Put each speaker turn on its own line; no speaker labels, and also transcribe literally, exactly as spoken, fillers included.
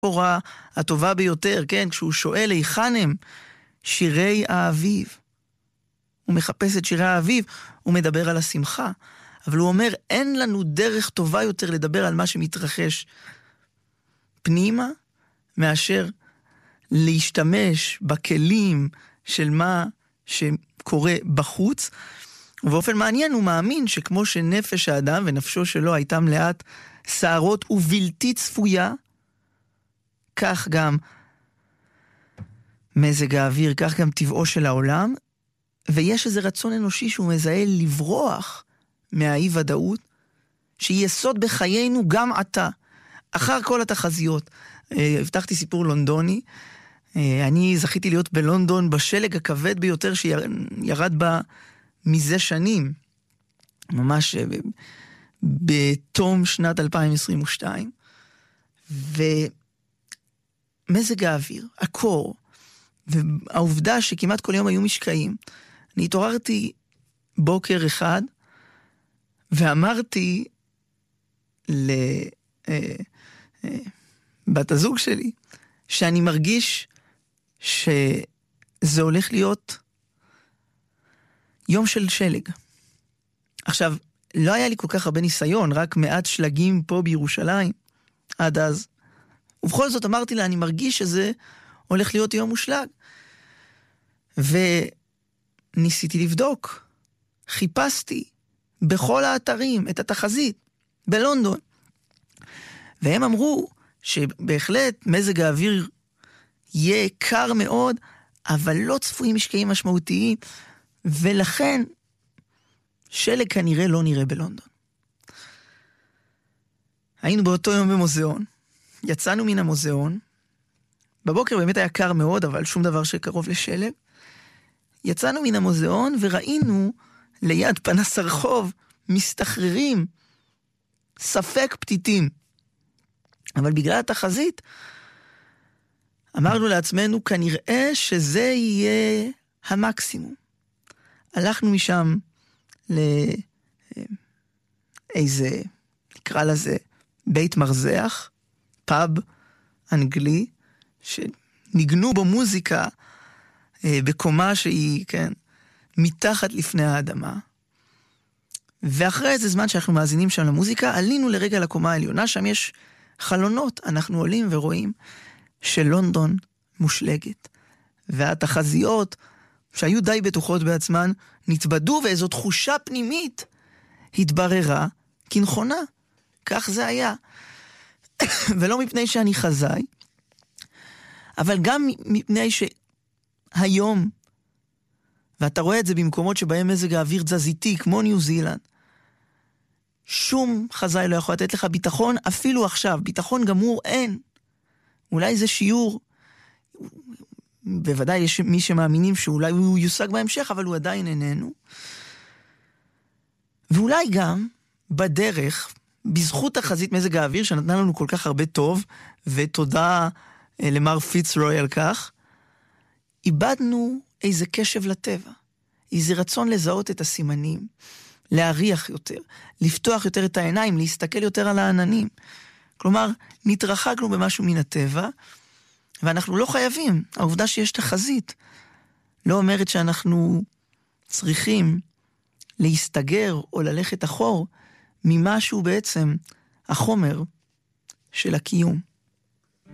המטאפורה הטובה ביותר, כן? כשהוא שואל היכן הם שירי האביב. הוא מחפש את שירי האביב, הוא מדבר על השמחה. אבל הוא אומר, אין לנו דרך טובה יותר לדבר על מה שמתרחש פנימה, מאשר להשתמש בכלים של מה שקורה בחוץ. ובאופן מעניין הוא מאמין שכמו שנפש האדם ונפשו שלו הייתה מלאת שערות ובלתי צפויה, כך גם מזג האוויר, כך גם טבעו של העולם, ויש איזה רצון אנושי שהוא מזהה לברוח מהאי ודאות, שהיא יסוד בחיינו גם עתה, אחר כל התחזיות. הבטחתי סיפור לונדוני, אני זכיתי להיות בלונדון בשלג הכבד ביותר שירד בה מזה שנים, ממש בתום שנת אלפיים עשרים ושתיים, ומזג האוויר, הקור, והעובדה שכמעט כל יום היו משקעים, אני התעוררתי בוקר אחד, ואמרתי לבת הזוג שלי, שאני מרגיש שזה הולך להיות יום של שלג. עכשיו, לא היה לי כל כך הרבה ניסיון, רק מעט שלגים פה בירושלים, עד אז. ובכל זאת אמרתי לה, אני מרגיש שזה הולך להיות יום מושלג. וניסיתי לבדוק, חיפשתי בכל האתרים את התחזית בלונדון. והם אמרו שבהחלט מזג האוויר יהיה קר מאוד, אבל לא צפויים משקעים משמעותיים, ולכן שלג כנראה לא נראה בלונדון. היינו באותו יום במוזיאון, יצאנו מן המוזיאון, בבוקר באמת היה קר מאוד, אבל שום דבר שקרוב לשלג. יצאנו מן המוזיאון וראינו ליד פנס הרחוב מסתחררים ספק פתיתים. אבל בגלל התחזית אמרנו לעצמנו כנראה שזה יהיה המקסימום. הלכנו משם לאיזה, נקרא לזה, בית מרזח, פאב אנגלי, שניגנו בו מוזיקה בקומה שהיא, כן, מתחת לפני האדמה. ואחרי איזה זמן שאנחנו מאזינים שם למוזיקה, עלינו לרגע לקומה העליונה, שם יש חלונות, אנחנו עולים ורואים שלונדון מושלגת. והתחזיות שהיו די בטוחות בעצמן, נתבדו, ואיזו תחושה פנימית התבררה כנכונה. כך זה היה. ולא מפני שאני חזאי, אבל גם מפני שהיום, ואתה רואה את זה במקומות שבהם מזג האוויר תזזיתי, כמו ניו זילנד, שום חזאי לא יכול לתת לך ביטחון, אפילו עכשיו, ביטחון גמור אין. אולי זה שיעור, בוודאי יש מי שמאמינים שאולי הוא יושג בהמשך, אבל הוא עדיין איננו. ואולי גם בדרך, בזכות החזית מזג האוויר שנתנה לנו כל כך הרבה טוב, ותודה למר פיצרוי על כך, איבדנו איזה קשב לטבע, איזה רצון לזהות את הסימנים, להריח יותר, לפתוח יותר את העיניים, להסתכל יותר על העננים. כלומר, נתרחקנו במשהו מן הטבע, ואנחנו לא חייבים. העובדה שיש תחזית לא אומרת שאנחנו צריכים להסתגר או ללכת אחור ממשהו בעצם החומר של הקיום.